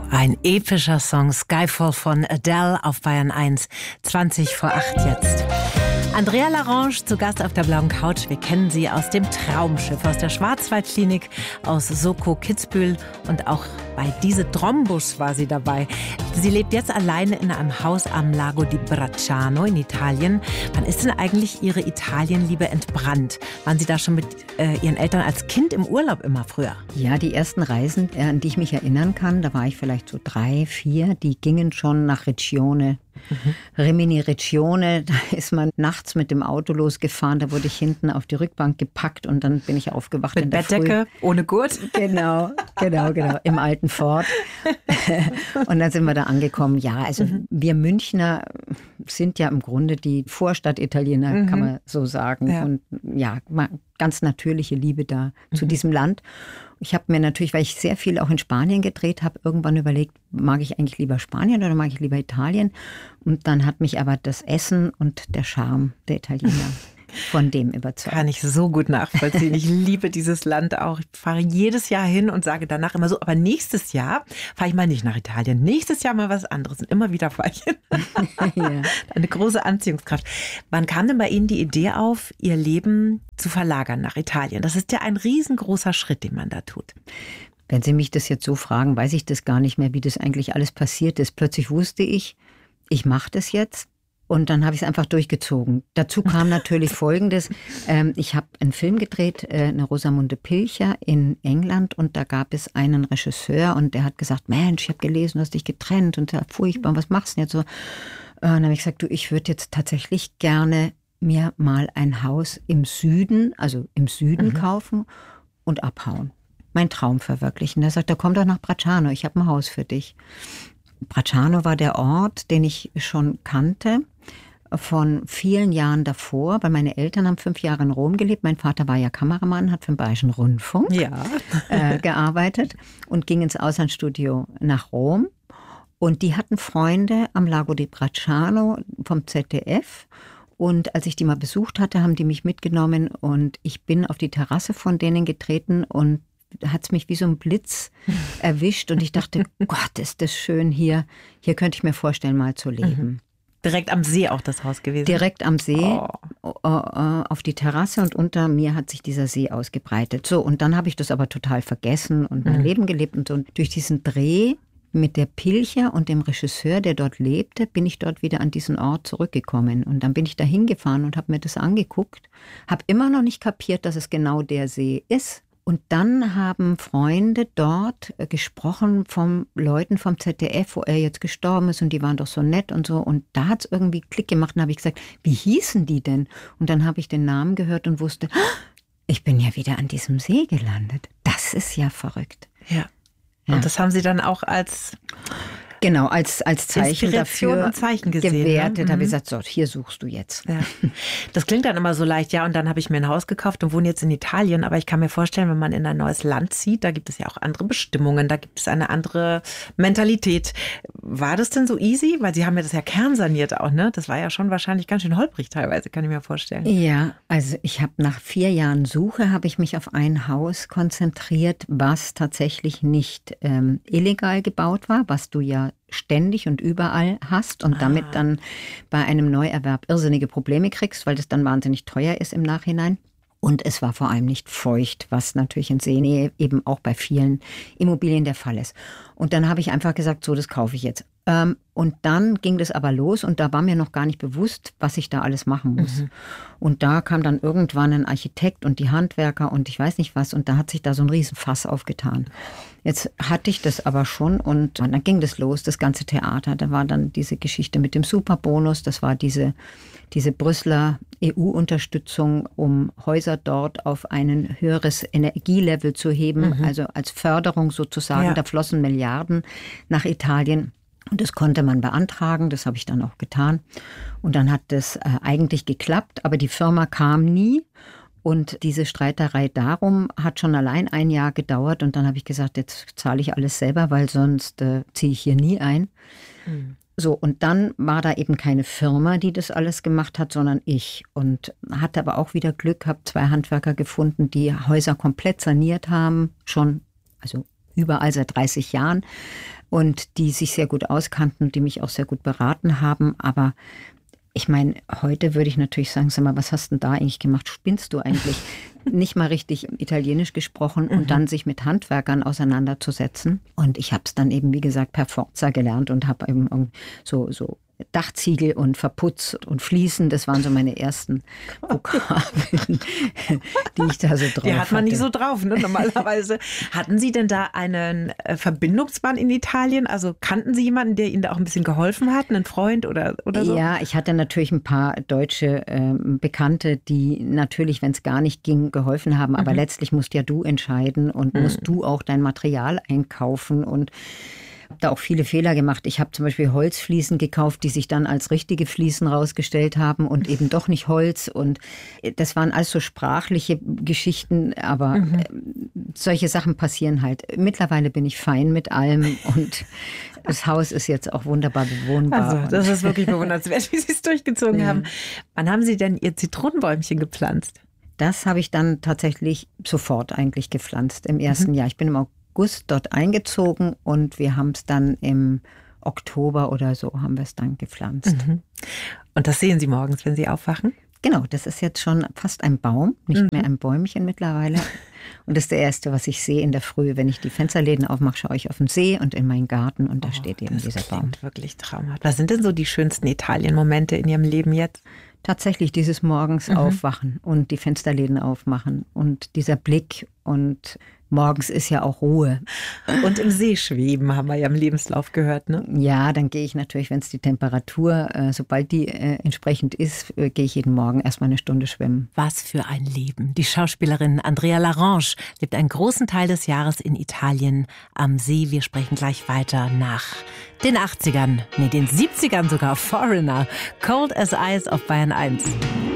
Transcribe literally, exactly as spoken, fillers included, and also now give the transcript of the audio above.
Ein epischer Song, Skyfall von Adele auf Bayern eins, zwanzig vor acht jetzt. Andrea Larange zu Gast auf der blauen Couch. Wir kennen sie aus dem Traumschiff, aus der Schwarzwaldklinik, aus Soko Kitzbühel und auch bei Diese Trombus war sie dabei. Sie lebt jetzt alleine in einem Haus am Lago di Bracciano in Italien. Wann ist denn eigentlich Ihre Italienliebe entbrannt? Waren Sie da schon mit äh, Ihren Eltern als Kind im Urlaub immer früher? Ja, die ersten Reisen, an die ich mich erinnern kann, da war ich vielleicht so drei, vier, die gingen schon nach Riccione. Mhm. Rimini Riccione, da ist man nachts mit dem Auto losgefahren, da wurde ich hinten auf die Rückbank gepackt und dann bin ich aufgewacht. Mit in der Bettdecke, Früh. Ohne Gurt? Genau, genau, genau, im alten Ford. Und dann sind wir da angekommen. Ja, also mhm. wir Münchner sind ja im Grunde die Vorstadt-Italiener, mhm. kann man so sagen. Ja. Und ja, ganz natürliche Liebe da mhm. zu diesem Land. Ich habe mir natürlich, weil ich sehr viel auch in Spanien gedreht habe, irgendwann überlegt, mag ich eigentlich lieber Spanien oder mag ich lieber Italien? Und dann hat mich aber das Essen und der Charme der Italiener von dem überzeugt. Kann ich so gut nachvollziehen. Ich liebe dieses Land auch. Ich fahre jedes Jahr hin und sage danach immer so, aber nächstes Jahr fahre ich mal nicht nach Italien. Nächstes Jahr mal was anderes. Und immer wieder fahre ich hin. Ja. Eine große Anziehungskraft. Wann kam denn bei Ihnen die Idee auf, Ihr Leben zu verlagern nach Italien? Das ist ja ein riesengroßer Schritt, den man da tut. Wenn Sie mich das jetzt so fragen, weiß ich das gar nicht mehr, wie das eigentlich alles passiert ist. Plötzlich wusste ich, ich mache das jetzt. Und dann habe ich es einfach durchgezogen. Dazu kam natürlich Folgendes. Ähm, ich habe einen Film gedreht, äh, eine Rosamunde Pilcher in England. Und da gab es einen Regisseur und der hat gesagt, Mensch, ich habe gelesen, du hast dich getrennt und ja, furchtbar, was machst du denn jetzt so? Und dann habe ich gesagt, du, ich würde jetzt tatsächlich gerne mir mal ein Haus im Süden, also im Süden mhm. kaufen und abhauen. Mein Traum verwirklichen. Er sagt, da komm doch nach Bracciano, ich habe ein Haus für dich. Bracciano war der Ort, den ich schon kannte von vielen Jahren davor, weil meine Eltern haben fünf Jahre in Rom gelebt. Mein Vater war ja Kameramann, hat für den Bayerischen Rundfunk ja. äh, gearbeitet und ging ins Auslandsstudio nach Rom. Und die hatten Freunde am Lago di Bracciano vom Z D F. Und als ich die mal besucht hatte, haben die mich mitgenommen und ich bin auf die Terrasse von denen getreten und hat es mich wie so ein Blitz erwischt und ich dachte, Gott, ist das schön hier. Hier könnte ich mir vorstellen, mal zu leben. Mhm. Direkt am See auch das Haus gewesen? Direkt am See, oh. auf die Terrasse und unter mir hat sich dieser See ausgebreitet. So, und dann habe ich das aber total vergessen und mein mhm. Leben gelebt. Und, so. Und durch diesen Dreh mit der Pilcher und dem Regisseur, der dort lebte, bin ich dort wieder an diesen Ort zurückgekommen. Und dann bin ich da hingefahren und habe mir das angeguckt. Habe immer noch nicht kapiert, dass es genau der See ist. Und dann haben Freunde dort gesprochen von Leuten vom Z D F, wo er jetzt gestorben ist und die waren doch so nett und so. Und da hat es irgendwie Klick gemacht und habe ich gesagt, wie hießen die denn? Und dann habe ich den Namen gehört und wusste, ich bin ja wieder an diesem See gelandet. Das ist ja verrückt. Ja. ja. Und das haben Sie dann auch als... Genau, als, als Zeichen dafür und Zeichen gesehen, gewertet, ne? habe ich gesagt, so, hier suchst du jetzt. Ja. Das klingt dann immer so leicht, ja, und dann habe ich mir ein Haus gekauft und wohne jetzt in Italien, aber ich kann mir vorstellen, wenn man in ein neues Land zieht, da gibt es ja auch andere Bestimmungen, da gibt es eine andere Mentalität. War das denn so easy? Weil Sie haben ja das ja kernsaniert auch, ne? Das war ja schon wahrscheinlich ganz schön holprig teilweise, kann ich mir vorstellen. Ja, also ich habe nach vier Jahren Suche, habe ich mich auf ein Haus konzentriert, was tatsächlich nicht ähm, illegal gebaut war, was du ja ständig und überall hast und damit dann bei einem Neuerwerb irrsinnige Probleme kriegst, weil das dann wahnsinnig teuer ist im Nachhinein. Und es war vor allem nicht feucht, was natürlich in Seenähe eben auch bei vielen Immobilien der Fall ist. Und dann habe ich einfach gesagt, so, das kaufe ich jetzt. Ähm, und dann ging das aber los und da war mir noch gar nicht bewusst, was ich da alles machen muss. Mhm. Und da kam dann irgendwann ein Architekt und die Handwerker und ich weiß nicht was und da hat sich da so ein Riesenfass aufgetan. Jetzt hatte ich das aber schon und dann ging das los, das ganze Theater. Da war dann diese Geschichte mit dem Superbonus, das war diese, diese Brüsseler E U-Unterstützung, um Häuser dort auf ein höheres Energielevel zu heben, mhm. also als Förderung sozusagen. Ja. Da flossen Milliarden nach Italien. Und das konnte man beantragen, das habe ich dann auch getan. Und dann hat das äh, eigentlich geklappt, aber die Firma kam nie. Und diese Streiterei darum hat schon allein ein Jahr gedauert. Und dann habe ich gesagt, jetzt zahle ich alles selber, weil sonst äh, ziehe ich hier nie ein. Mhm. So, und dann war da eben keine Firma, die das alles gemacht hat, sondern ich. Und hatte aber auch wieder Glück, habe zwei Handwerker gefunden, die Häuser komplett saniert haben, schon, also überall seit dreißig Jahren. und die sich sehr gut auskannten, die mich auch sehr gut beraten haben. Aber ich meine, heute würde ich natürlich sagen, sag mal, was hast du denn da eigentlich gemacht? Spinnst du eigentlich? Nicht mal richtig Italienisch gesprochen und mhm. dann sich mit Handwerkern auseinanderzusetzen. Und ich habe es dann eben, wie gesagt, per Forza gelernt und habe eben so, so Dachziegel und Verputz und Fliesen, das waren so meine ersten Vokabeln, die ich da so drauf hatte. Die hat man hatte. Nicht so drauf, ne, normalerweise. Hatten Sie denn da einen Verbindungsmann in Italien? Also kannten Sie jemanden, der Ihnen da auch ein bisschen geholfen hat, einen Freund oder, oder so? Ja, ich hatte natürlich ein paar deutsche äh, Bekannte, die natürlich, wenn es gar nicht ging, geholfen haben. Aber mhm. letztlich musst ja du entscheiden und mhm. musst du auch dein Material einkaufen und habe da auch viele Fehler gemacht. Ich habe zum Beispiel Holzfliesen gekauft, die sich dann als richtige Fliesen rausgestellt haben und eben doch nicht Holz. Und das waren alles so sprachliche Geschichten, aber mhm. solche Sachen passieren halt. Mittlerweile bin ich fein mit allem und das Haus ist jetzt auch wunderbar bewohnbar. Also das ist wirklich bewundernswert, wie Sie es durchgezogen ja. haben. Wann haben Sie denn Ihr Zitronenbäumchen gepflanzt? Das habe ich dann tatsächlich sofort eigentlich gepflanzt im ersten mhm. Jahr. Ich bin im August dort eingezogen und wir haben es dann im Oktober oder so haben wir es dann gepflanzt. Mhm. Und das sehen Sie morgens, wenn Sie aufwachen? Genau, das ist jetzt schon fast ein Baum, nicht mhm. mehr ein Bäumchen mittlerweile. Und das ist das Erste, was ich sehe in der Früh. Wenn ich die Fensterläden aufmache, schaue ich auf den See und in meinen Garten und da oh, steht eben dieser Baum. Das wirklich traumhaft. Was sind denn so die schönsten Italien-Momente in Ihrem Leben jetzt? Tatsächlich dieses morgens mhm. aufwachen und die Fensterläden aufmachen und dieser Blick und morgens ist ja auch Ruhe. Und im See schweben, haben wir ja im Lebenslauf gehört, ne? Ja, dann gehe ich natürlich, wenn es die Temperatur, äh, sobald die äh, entsprechend ist, äh, gehe ich jeden Morgen erstmal eine Stunde schwimmen. Was für ein Leben. Die Schauspielerin Andrea Larange lebt einen großen Teil des Jahres in Italien am See. Wir sprechen gleich weiter nach den achtzigern, nee, den siebzigern sogar. Foreigner, Cold as Ice auf Bayern eins.